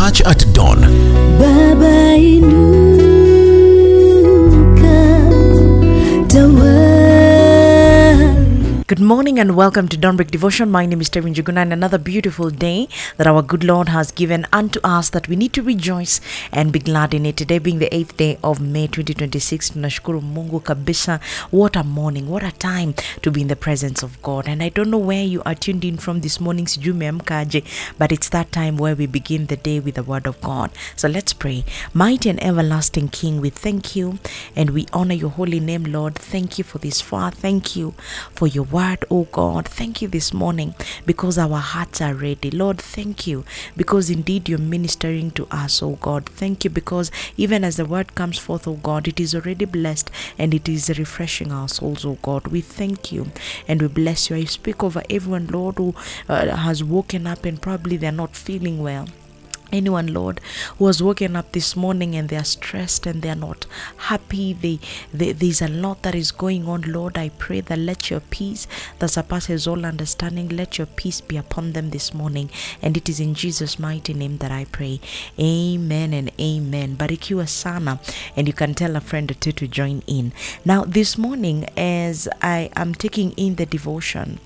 Touch at Dawn. Baba inuka tawa. Good morning and welcome to Dawnbreak Devotion. My name is Tevin Juguna, and another beautiful day that our good Lord has given unto us that we need to rejoice and be glad in it. Today being the 8th day of May 2026, tunashukuru Mungu kabisa. What a morning, what a time to be in the presence of God. And I don't know where you are tuned in from this morning, sijui umeamka aje, but it's that time where we begin the day with the word of God. So let's pray. Mighty and everlasting King, we thank you and we honor your holy name, Lord. Thank you for this far. Thank you for your word, oh God. Thank you this morning because our hearts are ready. Lord, thank you because indeed you're ministering to us, oh God. Thank you because even as the word comes forth, oh God, it is already blessed and it is refreshing our souls, oh God. We thank you and we bless you. I speak over everyone, Lord, who has woken up and probably they're not feeling well. Anyone, Lord, who has woken up this morning and they are stressed and they are not happy, there's a lot that is going on, Lord. I pray that let your peace that surpasses all understanding, let your peace be upon them this morning. And it is in Jesus' mighty name that I pray. Amen and amen. Barikiwa sana. And you can tell a friend or two to join in. Now, this morning, as I am taking in the devotion,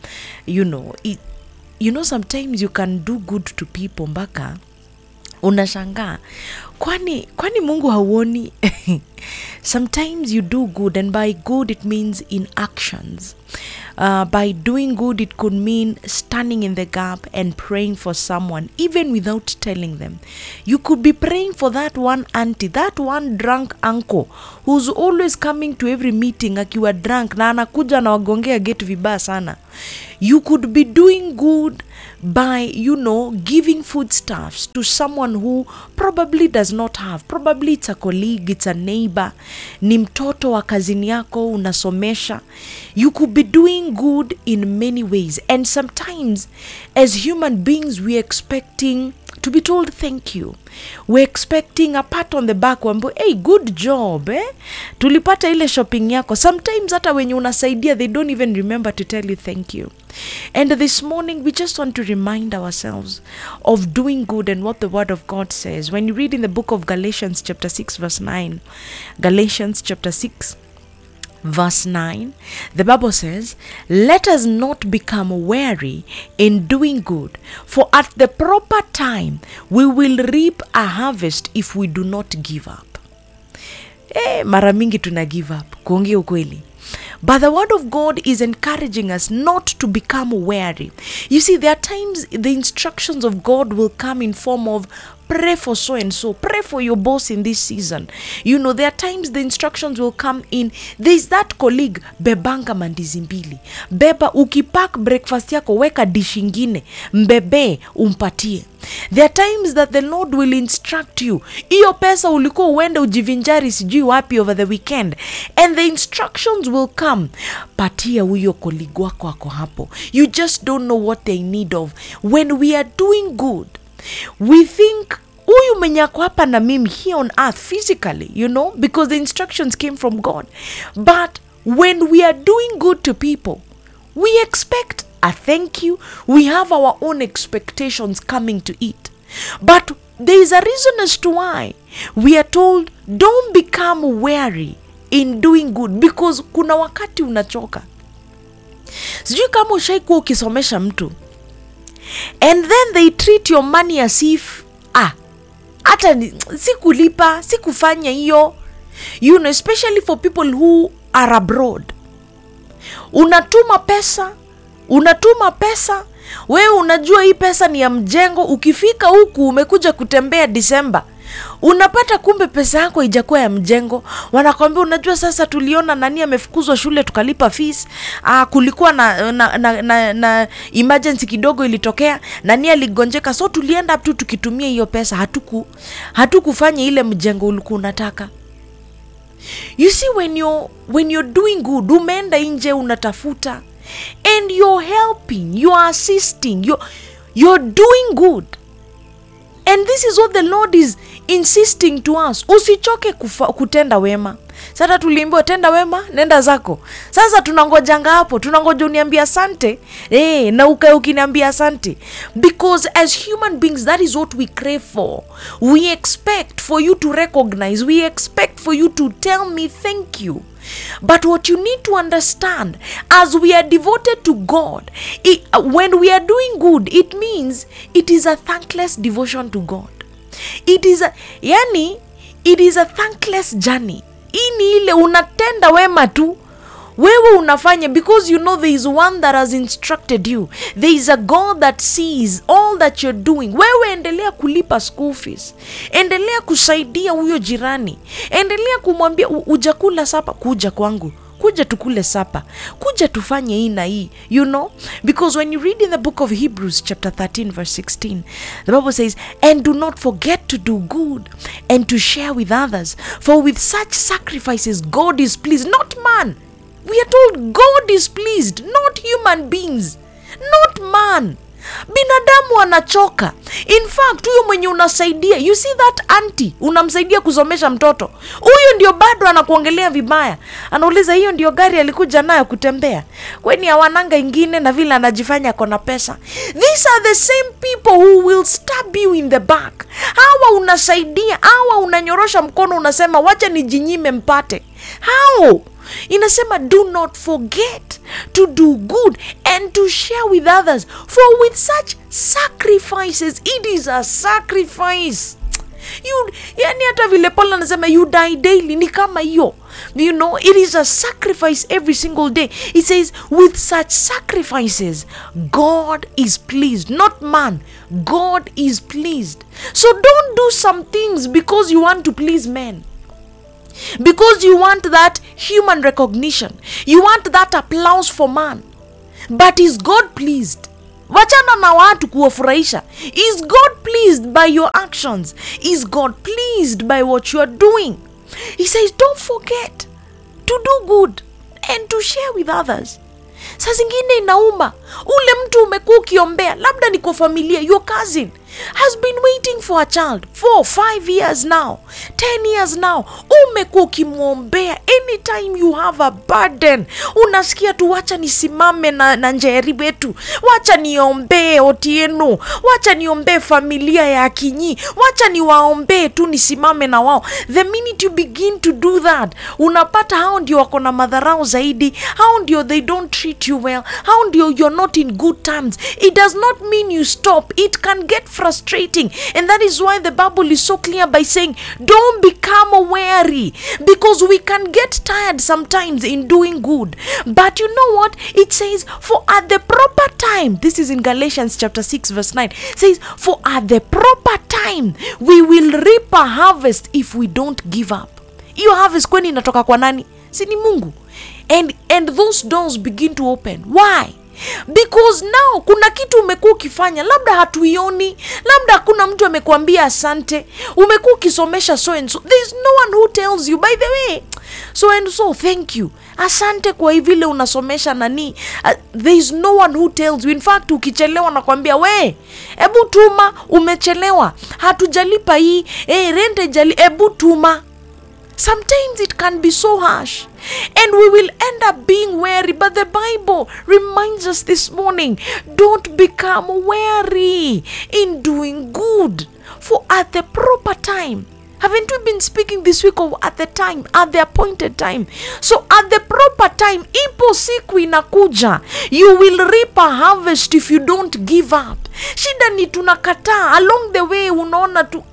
sometimes you can do good to people mpaka unashangaa kwani Mungu hauoni? Sometimes you do good, and by good it means in actions. By doing good, it could mean standing in the gap and praying for someone, even without telling them. You could be praying for that one auntie, that one drunk uncle who's always coming to every meeting akiwa drunk na anakuja na wagongea gate vibaya sana. You could be doing good by, giving foodstuffs to someone who probably does not have. Probably it's a colleague, it's a neighbor, ni mtoto wa kazini yako unasomesha. You could be doing good in many ways. And sometimes as human beings, we're expecting to be told thank you. We're expecting a pat on the back, wambo, hey, good job, tulipata ile shopping yako. Sometimes hata wenye unasaidia, they don't even remember to tell you thank you. And this morning, we just want to remind ourselves of doing good and what the word of God says. When you read in the book of Galatians chapter 6 verse 9, Galatians chapter 6 verse 9, the Bible says, let us not become weary in doing good, for at the proper time we will reap a harvest if we do not give up. Mara mingi tuna give up, kuongea ukweli. But the word of God is encouraging us not to become weary. You see, there are times the instructions of God will come in form of pray for so and so, pray for your boss in this season. There are times the instructions will come in. There's that colleague, bebanga mandizi mbili. Beba ukipack breakfast yako, weka dish ingine, mbebe umpatie. There are times that the Lord will instruct you. Iyo pesa ulikuwa uende ujivinjari sijui wapi over the weekend. And the instructions will come. Patia huyo colleague wako ako hapo. You just don't know what they need of. When we are doing good, we think huyu mwenye ako hapa na mimi here on earth physically, because the instructions came from God. But when we are doing good to people, we expect a thank you. We have our own expectations coming to it. But there is a reason as to why we are told don't become weary in doing good, because kuna wakati unachoka. Sijui kama ushaikuwa ukisomesha mtu and then they treat your money as if hata sikulipa, sikufanya hiyo. Especially for people who are abroad. Unatuma pesa, wewe unajua hii pesa ni ya mjengo. Ukifika huku umekuja kutembea December, unapata kumbe pesa yako haijakuwa ya mjengo. Wanakuambia unajua sasa tuliona nani amefukuzwa shule tukalipa fees. Kulikuwa na emergency kidogo ilitokea, nani aligonjeka, so tulienda tu tukitumia hiyo pesa, hatukufanya ile mjengo ulikuwa unataka. You see, when you're doing good, umeenda nje unatafuta and you're helping, you're assisting, you're doing good. And this is what the Lord is insisting to us. Usichoke kutenda wema. Sasa tuliambiwa tenda wema, nenda zako. Sasa tunangojanga hapo, tunangoja uniambie asante. Na ukiniambia asante. Because as human beings, that is what we crave for. We expect for you to recognize. We expect for you to tell me thank you. But what you need to understand, as we are devoted to God, when we are doing good, it means it is a thankless devotion to God. It is a thankless journey. Ini ile unatenda wema tu, wewe unafanya because you know there is one that has instructed you. There is a God that sees all that you're doing. Wewe endelea kulipa school fees, endelea kusaidia huyo jirani, endelea kumwambia ujakula sapa, kuja kwangu, kuja tukule sapa, kuja tufanye hii na hii, you know. Because when you read in the book of Hebrews chapter 13 verse 16, the Bible says, and do not forget to do good and to share with others, for with such sacrifices God is pleased. Not man. We are told God is pleased, not human beings, not man. Binadamu anachoka. In fact, huyo mwenye unasaidia, you see that auntie, unamsaidia kusomesha mtoto, huyo ndio bado anakuongelea vibaya. Anauliza hiyo ndio gari alikuja nayo kutembea, kwani hawananga ingine, na vile anajifanya kona pesa. These are the same people who will stab you in the back. Hawa unasaidia, hawa unanyorosha mkono, unasema wacha nijinyime mpate. How? Inasema do not forget to do good and to share with others, for with such sacrifices, it is a sacrifice. Yani hata vile Paul anasema you die daily, ni kama hiyo. You know, it is a sacrifice every single day. It says with such sacrifices God is pleased, not man. God is pleased. So don't do some things because you want to please men, because you want that human recognition, you want that applause for man. But is God pleased? Wachana na watu kuwafurahisha. Is God pleased by your actions? Is God pleased by what you are doing? He says don't forget to do good and to share with others. Saa zingine inauma, ule mtu umekuwa ukiombea, labda ni kwa familia, your cousin has been waiting for a child for 5 years now, 10 years now. Umekuwa ukimwombea, anytime you have a burden, unasikia tu wacha nisimame na Njeri wetu, wacha niombee Otieno, wacha niombee familia ya Kinyi, wacha niwaombee tu nisimame na wao. The minute you begin to do that, unapata hao ndio wako na madharau zaidi, hao ndio they don't treat you well, hao ndio you're not in good terms. It does not mean you stop. It can get frustrating, and that is why the Bible is so clear by saying don't become weary, because we can get tired sometimes in doing good. But you know what it says? For at the proper time, this is in Galatians chapter 6 verse 9, says for at the proper time we will reap a harvest if we don't give up. Hiyo harvest kwani inatoka kwa nani? Si ni Mungu. And those doors begin to open. Why? Because now kuna kitu umekuwa ukifanya, labda hatuioni, labda kuna mtu amekuambia asante, umekuwa ukisomesha so and so, there is no one who tells you, by the way, so and so, thank you, asante kwa vile unasomesha nani. There is no one who tells you. In fact, ukichelewa nakwambia we, ebu tuma, umechelewa, hatujalipa hii, rent jali, ebu tuma. Sometimes it can be so harsh and we will end up being weary. But the Bible reminds us this morning, don't become weary in doing good, for at the proper time. Haven't we been speaking this week of at the time, at the appointed time? So at the proper time, ipo siku inakuja, you will reap a harvest if you don't give up. Shida ni tunakataa along the way, unaona tu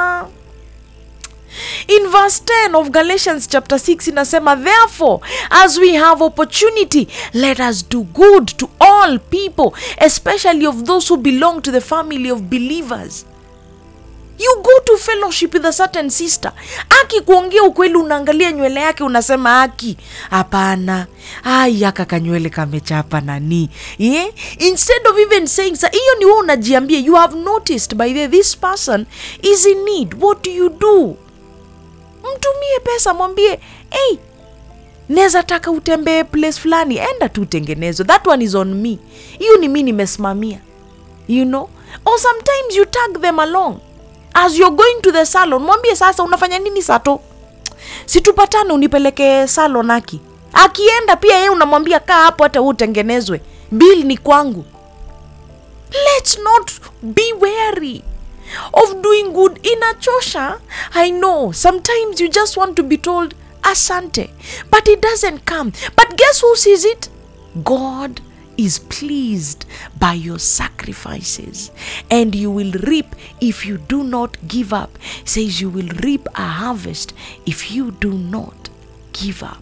In verse 10 of Galatians chapter 6 inasema, therefore, as we have opportunity, let us do good to all people, especially of those who belong to the family of believers. You go to fellowship with a certain sister, aki kuongea ukweli, unaangalia nywele yake unasema aki, hapana, haya kaka nywele kamechapa nani. Instead of even saying, sa hiyo ni wewe unajiambia, you have noticed by this person is in need. What do you do? Mtumie pesa, mwambie, hey, neza taka utembee place fulani, enda tu tengenezo. That one is on me. Hiyo ni mimi nimesimamia. You know? Or sometimes you tag them along. As you're going to the salon, mwambie sasa unafanya nini sato? Situpatane unipeleke salon Aki. Akienda pia yeye unamwambia kaa hapo hata utengenezwe. Bill ni kwangu. Let's not be wary of doing good. Inachosha. I know. Sometimes you just want to be told asante. But it doesn't come. But guess who sees it? God is pleased by your sacrifices, and you will reap if you do not give up. It says you will reap a harvest if you do not give up.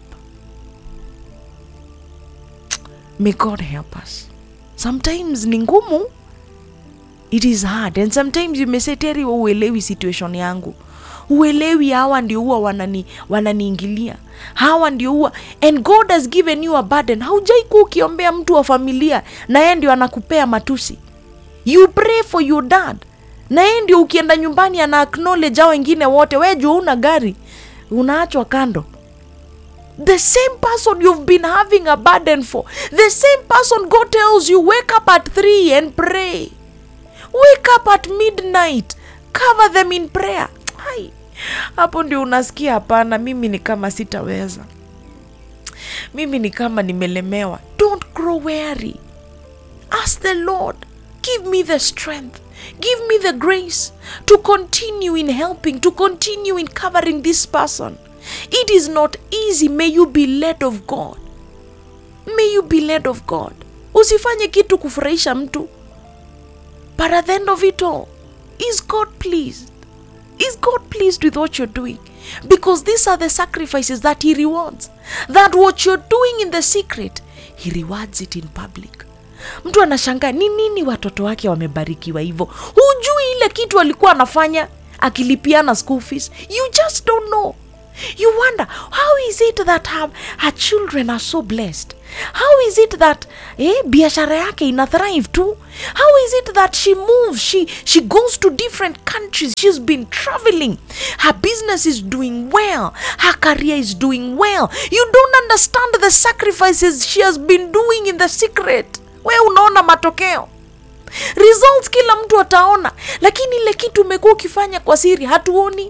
May God help us. Sometimes ni ngumu. It is hard. And sometimes you may say, Terry, uelewi situation yangu. Uelewi hawa ndio huwa wananiingilia. Hawa ndio huwa. And God has given you a burden. Haujai kuwa ukiombea mtu wa familia na yeye ndio anakupea matusi. You pray for your dad. Na yeye ndio ukienda nyumbani ana acknowledge hao wengine wote. Wewe jua una gari. Unaachwa kando. The same person you've been having a burden for. The same person God tells you wake up at 3 and pray. Wake up at midnight. Cover them in prayer. Hai. Hapo ndio unasikia hapana, mimi ni kama sitaweza. Mimi ni kama nimelemewa. Don't grow weary. Ask the Lord, give me the strength. Give me the grace to continue in helping, to continue in covering this person. It is not easy. May you be led of God. May you be led of God. Usifanye kitu kufurahisha mtu. But at the end of it all, is God pleased? Is God pleased with what you're doing? Because these are the sacrifices that He rewards. That what you're doing in the secret, He rewards it in public. Mtu anashangaa ni nini watoto wake wamebarikiwa hivyo. Hujui ile kitu alikuwa anafanya akilipiana school fees. You just don't know. You wonder, how is it that her children are so blessed? How is it that biashara yake ina thrive too? How is it that she moves? She goes to different countries. She's been traveling. Her business is doing well. Her career is doing well. You don't understand the sacrifices she has been doing in the secret. Wewe unaona matokeo. Results kila mtu ataona. Lakini ile kitu umekuwa ukifanya kwa siri hatuoni.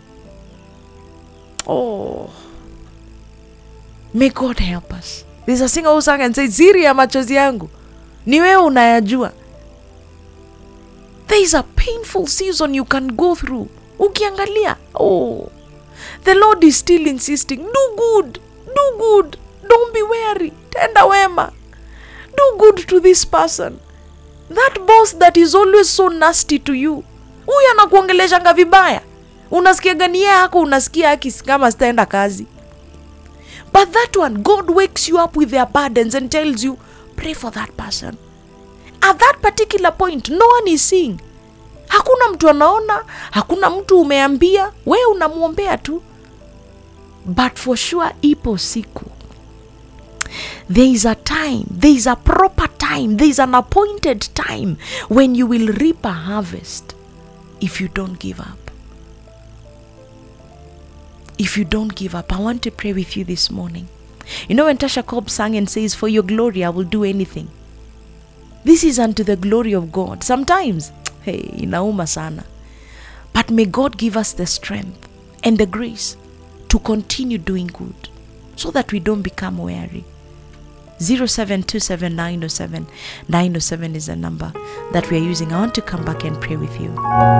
Oh, may God help us. There's a singer who sang and said, siri ya machozi yangu ni wewe unayajua. There is a painful season you can go through. Ukiangalia, oh, the Lord is still insisting, do good, do good, don't be weary, tenda wema, do good to this person. That boss that is always so nasty to you, huyu anakuongeleshanga vibaya. Unasikia gani yeye hako unasikia haki kama sitaenda kazi. But that one, God wakes you up with their burdens and tells you, pray for that person. At that particular point, no one is seeing. Hakuna mtu anaona, hakuna mtu umeambia, wewe unamuombea tu. But for sure, ipo siku. There is a time, there is a proper time, there is an appointed time when you will reap a harvest if you don't give up. If you don't give up, I want to pray with you this morning. You know when Tasha Cobb sang and says, for your glory, I will do anything. This is unto the glory of God. Sometimes, hey, inauma sana. But may God give us the strength and the grace to continue doing good so that we don't become weary. 0727907907 is the number that we are using. I want to come back and pray with you.